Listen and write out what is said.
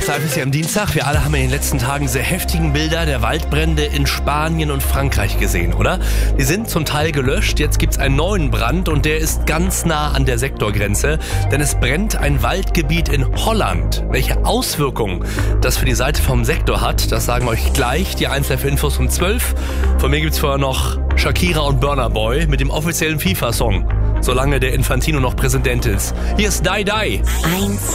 1 Live ist ja am Dienstag. Wir alle haben in den letzten Tagen diese heftigen Bilder der Waldbrände in Spanien und Frankreich gesehen, oder? Die sind zum Teil gelöscht. Jetzt gibt's einen neuen Brand und der ist ganz nah an der Sektorgrenze. Denn es brennt ein Waldgebiet in Holland. Welche Auswirkungen das für die Seite vom Sektor hat, das sagen wir euch gleich. Die 1 Live Infos um 12. Von mir gibt's vorher noch Shakira und Burna Boy mit dem offiziellen FIFA-Song. Solange der Infantino noch Präsident ist. Hier ist Die Die. 1